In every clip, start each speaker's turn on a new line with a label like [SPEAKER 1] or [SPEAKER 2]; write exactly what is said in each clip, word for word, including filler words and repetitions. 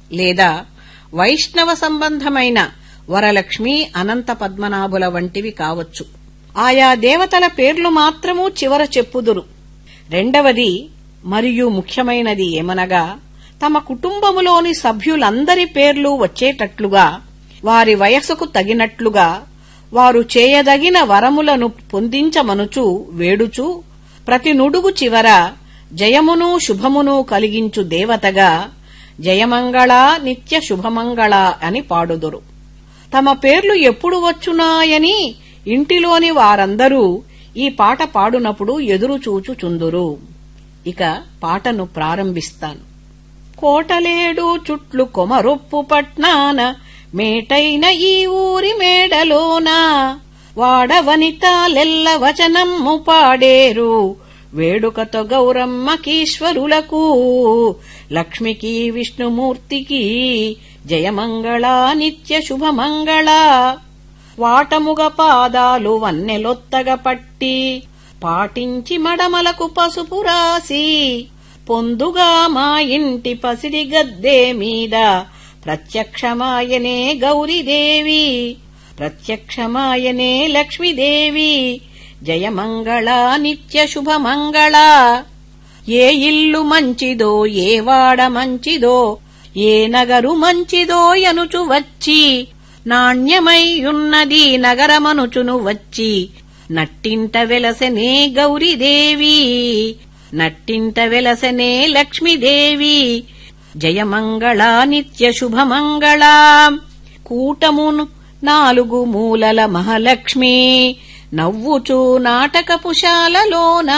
[SPEAKER 1] లేదా వైష్ణవ సంబంధమైన వరలక్ష్మి, అనంత పద్మనాభుల వంటివి కావచ్చు. ఆయా దేవతల పేర్లు మాత్రము చివర చెప్పుదురు. రెండవది మరియు ముఖ్యమైనది ఏమనగా, తమ కుటుంబములోని సభ్యులందరి పేర్లు వచ్చేటట్లుగా, వారి వయసుకు తగినట్లుగా, వారు చేయదగిన వరములను పొందించమనుచు వేడుచు ప్రతి నుడుగు చివర జయమును శుభమును కలిగించు దేవతగా జయమంగళ నిత్య శుభమంగళ అని పాడుదురు. తమ పేర్లు ఎప్పుడు వచ్చునాయని ఇంటిలోని వారందరూ ఈ పాట పాడునప్పుడు ఎదురుచూచుచుందురు. ఇక పాటను ప్రారంభిస్తాను. కోటలేడు చుట్లు కొమరొప్పు పట్నాన మేటైన ఈ ఊరి మేడలోన వాడవనితాలెల్ల వచనమ్ము పాడేరు వేడుకతో గౌరమ్మకీశ్వరులకు లక్ష్మికి విష్ణుమూర్తికి జయమంగళ నిత్య శుభమంగళ. వాటముగ పాదాలు వన్నెలొత్తగ పట్టి పాటించి మడమలకు పసుపు రాసి పొందుగా మా ఇంటి పసిడి గద్దె మీద ప్రత్యక్షమాయనే గౌరీదేవి, ప్రత్యక్షమాయనే లక్ష్మీదేవి జయమంగళ నిత్య శుభమంగళ. ఏ ఇల్లు మంచిదో ఏ వాడ మంచిదో ఏ నగరు మంచిదో యనుచు వచ్చి నాణ్యమైయున్నది నగరమనుచును వచ్చి నట్టింట వెలసనే గౌరీదేవి, నట్టింట వెలసనే లక్ష్మీదేవి జయమంగళ నిత్య శుభమంగళ. కూటమును నాలుగు మూలల మహాలక్ష్మి నవ్వుచూ నాటకపుశాలలోన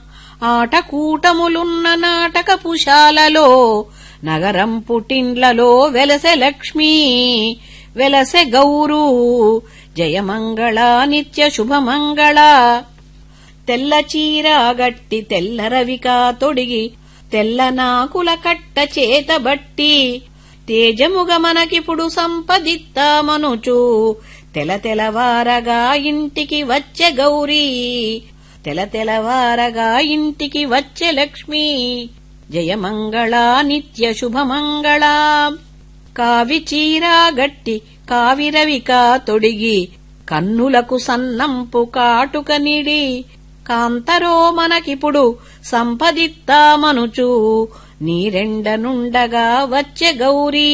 [SPEAKER 1] ఆటకూటములున్న నాటకపుశాలలో నగరం పుటిండ్లలో వెలసె లక్ష్మి వెలసె గౌరు జయమంగళ నిత్య శుభమంగళ. తెల్ల చీర గట్టి తెల్ల రవికా తొడిగి తెల్ల నాకుల కట్ట చేతబట్టి తేజముగ మనకిప్పుడు సంపదిత్తామనుచు తెల తెలవారగా ఇంటికి వచ్చె గౌరీ, తెల తెలవారగా ఇంటికి వచ్చె లక్ష్మి జయమంగళ నిత్య శుభమంగళ. కావి చీరా గట్టి కావిరవికా తొడిగి కన్నులకు సన్నంపు కాటుక నిడి కాంతరో మనకిప్పుడు సంపదిత్తామనుచు నీరెండనుండగా వచ్చె గౌరీ,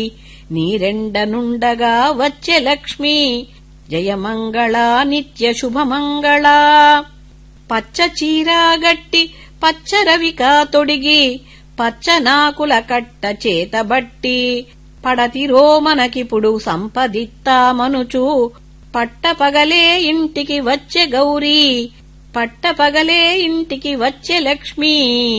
[SPEAKER 1] నీరెండనుండగా వచ్చె లక్ష్మి జయమంగళ నిత్య శుభమంగళ. పచ్చ చీరా గట్టి పచ్చరవికా తొడిగి పచ్చనాకుల కట్ట చేతబట్టి పడతిరో మనకిప్పుడు సంపదిత్తామనుచు పట్టపగలే ఇంటికి వచ్చె గౌరీ, పట్టపగలే ఇంటికి వచ్చె లక్ష్మి